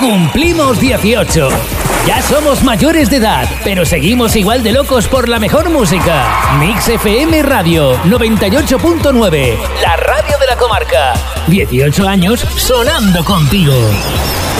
Cumplimos 18. Ya somos mayores de edad, pero seguimos igual de locos por la mejor música. Mix FM Radio 98.9, la radio de la comarca. 18 años sonando contigo.